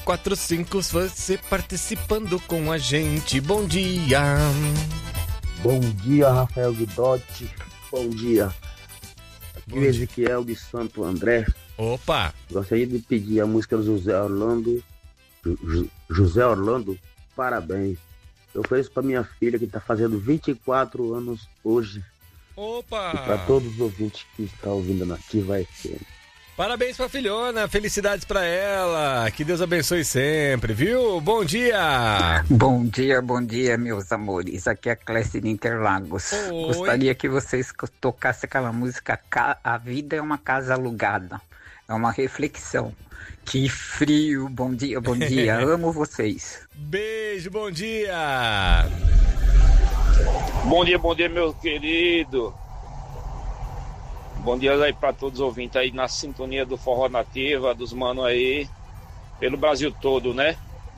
3245, você participando com a gente. Bom dia. Bom dia, Rafael Guidotti. Bom dia. Aqui é o Ezequiel de Santo André. Opa. Gostaria de pedir a música do José Orlando, Parabéns. Eu ofereço para minha filha que está fazendo 24 anos hoje. Opa. E para todos os ouvintes que estão ouvindo a Nativa FM. Parabéns pra filhona, felicidades pra ela, que Deus abençoe sempre, viu? Bom dia! Bom dia, meus amores, aqui é a Clécia de Interlagos. Oi. Gostaria que vocês tocassem aquela música A Vida é uma Casa Alugada, é uma reflexão. Que frio, bom dia, amo vocês. Beijo, bom dia! Bom dia, meu querido. Bom dia aí para todos os ouvintes aí na sintonia do Forró Nativa, dos manos aí, pelo Brasil todo, né?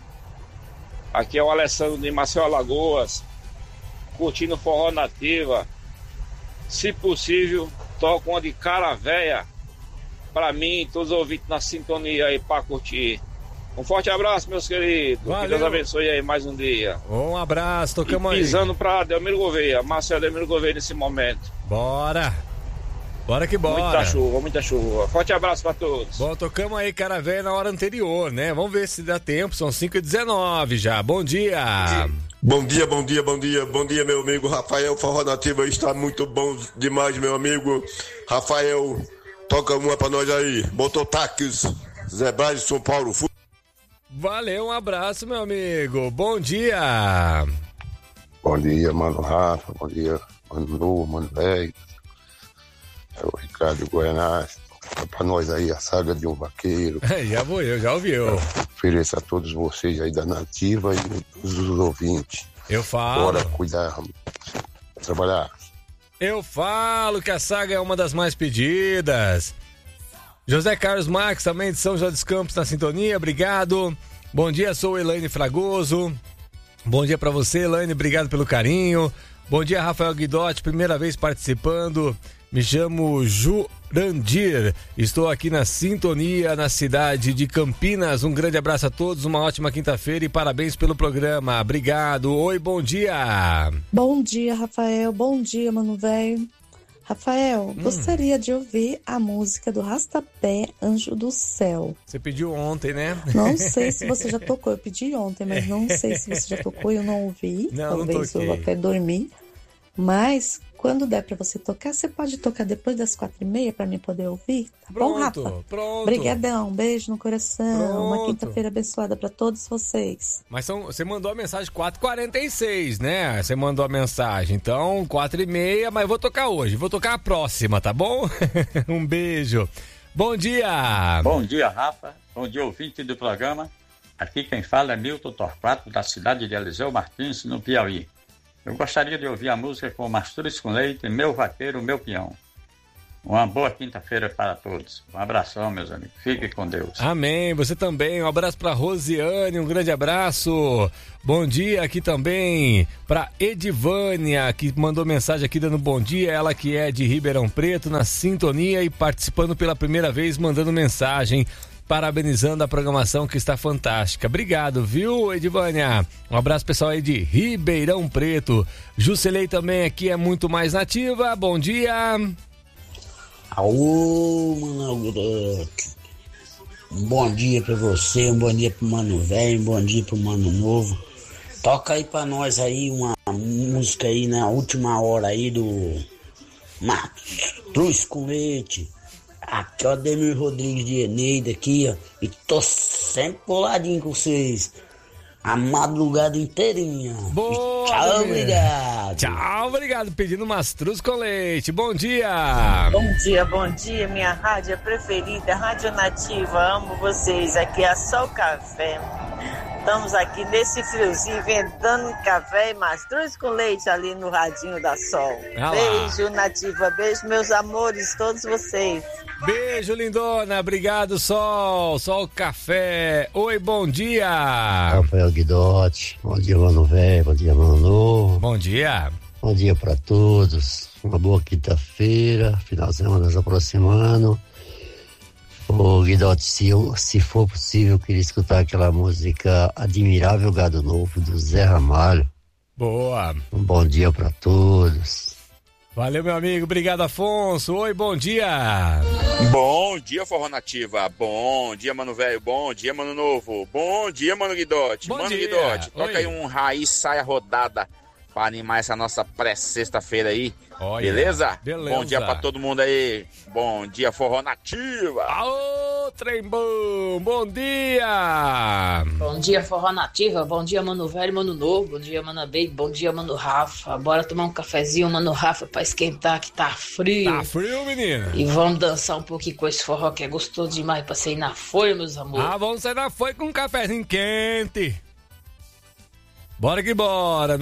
Aqui é o Alessandro de Maceió, Alagoas, curtindo Forró Nativa. Se possível, toca uma de Cara Véia para mim e todos os ouvintes na sintonia aí para curtir. Um forte abraço, meus queridos. Valeu. Que Deus abençoe aí mais um dia. Um abraço, tocamos aí. Pisando para Delmiro Gouveia, Marcelo Delmiro Gouveia nesse momento. Bora! Bora que bora. Muita chuva. Forte abraço pra todos. Bom, tocamos aí Cara Véia na hora anterior, né? Vamos ver se dá tempo, são 5h19 já. Bom dia. Bom dia, meu amigo Rafael. Forró Nativa está muito bom demais, meu amigo Rafael. Toca uma pra nós aí. Mototáxis, Zé Braz, São Paulo. Valeu, um abraço, meu amigo. Bom dia. Bom dia, mano Rafa. Bom dia, mano Lu, mano velho. É o Ricardo Goianás. Pra nós aí a saga de um vaqueiro. Já ouvi eu. Ofereço a todos vocês aí da Nativa e dos ouvintes. Eu falo. Bora cuidar, trabalhar. Eu falo que a saga é uma das mais pedidas. José Carlos Marques, também de São José dos Campos, na sintonia, obrigado. Bom dia, sou Elaine Fragoso. Bom dia pra você, Elaine, obrigado pelo carinho. Bom dia, Rafael Guidotti, primeira vez participando. Me chamo Jurandir, estou aqui na sintonia na cidade de Campinas. Um grande abraço a todos, uma ótima quinta-feira e parabéns pelo programa. Obrigado. Oi, bom dia. Bom dia, Rafael. Bom dia, mano velho. Rafael, gostaria de ouvir a música do Rastapé, Anjo do Céu. Você pediu ontem, né? Não sei se você já tocou, eu pedi ontem, mas não sei se você já tocou, eu não ouvi. Talvez eu vou até dormir. Mas quando der pra você tocar, você pode tocar depois das 4h30 pra mim poder ouvir? Tá bom, Rafa? Pronto. Obrigadão, beijo no coração. Pronto. Uma quinta-feira abençoada pra todos vocês. Mas você mandou a mensagem 4h46, né? Você mandou a mensagem, então 4h30, mas vou tocar hoje, vou tocar a próxima, tá bom? Um beijo. Bom dia. Bom dia, Rafa. Bom dia, ouvinte do programa. Aqui quem fala é Milton Torquato, da cidade de Eliseu Martins, no Piauí. Eu gostaria de ouvir a música com Mastruz com Leite, Meu Vaqueiro, Meu Peão. Uma boa quinta-feira para todos. Um abração, meus amigos. Fique com Deus. Amém. Você também. Um abraço para Rosiane, um grande abraço. Bom dia aqui também para Edivânia, que mandou mensagem aqui dando bom dia. Ela que é de Ribeirão Preto, na sintonia e participando pela primeira vez, mandando mensagem. Parabenizando a programação que está fantástica. Obrigado, viu, Edivânia? Um abraço pessoal aí de Ribeirão Preto. Juscelei também aqui é muito mais nativa. Bom dia. Aô, mano Guidotti. Um bom dia pra você, um bom dia pro mano velho, um bom dia pro mano novo. Toca aí pra nós aí uma música aí na última hora aí do Mastruz com Leite. Aqui, ó, Demir Rodrigues de Eneida aqui, ó. E tô sempre coladinho com vocês. A madrugada inteirinha. Boa, tchau, Demir. obrigado. Tchau, obrigado. Pedindo Mastruz com Leite. Bom dia. Bom dia, minha rádio preferida, Rádio Nativa. Amo vocês. Aqui é Sol Café. Estamos aqui nesse friozinho, vendendo café e mastruz com leite ali no radinho da Sol. Beijo, Nativa. Beijo, meus amores, todos vocês. Beijo, lindona. Obrigado, Sol. Sol Café. Oi, bom dia. Rafael Guidotti. Bom dia, mano velho. Bom dia, mano novo. Bom dia. Bom dia pra todos. Uma boa quinta-feira. Final de semana se aproximando. Ô Guidotti, se for possível, eu queria escutar aquela música Admirável Gado Novo, do Zé Ramalho. Boa. Um bom dia pra todos. Valeu, meu amigo. Obrigado, Afonso. Oi, bom dia. Bom dia, Forró Nativa. Bom dia, mano velho. Bom dia, mano novo. Bom dia, mano Guidotti. Bom mano dia. Guidotti, toca Oi. aí um Raiz Saia Rodada pra animar essa nossa pré-sexta-feira aí. Olha, Beleza? beleza. Bom dia pra todo mundo aí. Bom dia, Forró Nativa. Aô, trem bom. Bom dia. Bom dia, Forró Nativa. Bom dia, mano velho, mano novo. Bom dia, mano Baby. Bom dia, mano Rafa. Bora tomar um cafezinho, mano Rafa, pra esquentar que tá frio. Tá frio, menina? E vamos dançar um pouquinho com esse forró que é gostoso demais pra sair na folha, meus amores. Ah, vamos sair na folha com um cafezinho quente. Bora que bora.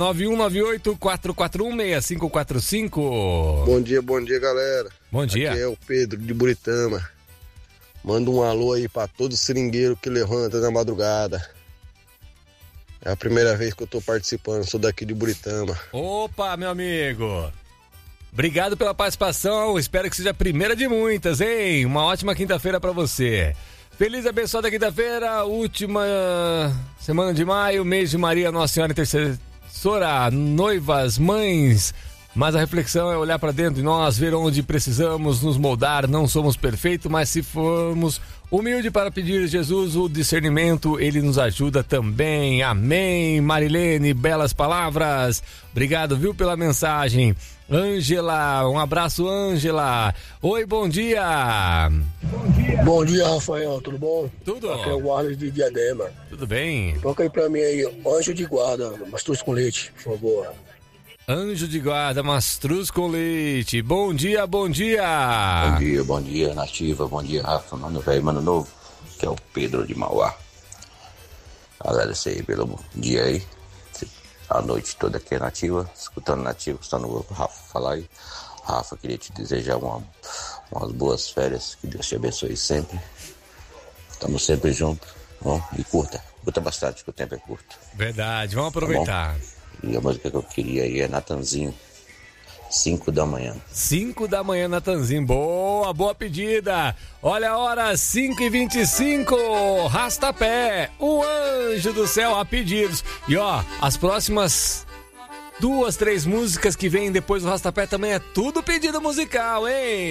9198-441-6545. Bom dia, galera. Bom dia. Aqui é o Pedro de Buritama. Manda um alô aí pra todo seringueiro que levanta na madrugada. É a primeira vez que eu tô participando, sou daqui de Buritama. Opa, meu amigo. Obrigado pela participação. Espero que seja a primeira de muitas, hein? Uma ótima quinta-feira pra você. Feliz e abençoada quinta-feira, última semana de maio, mês de Maria, Nossa Senhora Intercessora, noivas, mães. Mas a reflexão é olhar para dentro de nós, ver onde precisamos nos moldar. Não somos perfeitos, mas se formos humildes para pedir a Jesus o discernimento, Ele nos ajuda também. Amém. Marilene, belas palavras. Obrigado, viu, pela mensagem. Ângela, um abraço, Ângela. Oi, bom dia. Bom dia, Rafael, tudo bom? Tudo. Aqui é o Arles de Diadema. Tudo bem? Toca aí pra mim aí, Anjo de Guarda, Mastruz com Leite, por favor. Anjo de Guarda, Mastruz com Leite. Bom dia, bom dia. Bom dia, Nativa. Bom dia, Rafa, mano velho, mano novo. Que é o Pedro de Mauá. Agradecer aí pelo dia aí. A noite toda aqui é Nativa, escutando o Rafa falar aí. Rafa, queria te desejar umas boas férias, que Deus te abençoe sempre. Estamos sempre juntos, bom? E curta bastante, que o tempo é curto. Verdade, vamos aproveitar. Tá, e a música que eu queria aí é Natanzinho, 5 da manhã. 5 da manhã, Natanzinho. Boa pedida. Olha a hora, 5h25. Rastapé, o anjo do céu a pedidos. E ó, as próximas 2, 3 músicas que vêm depois do Rastapé também é tudo pedido musical, hein?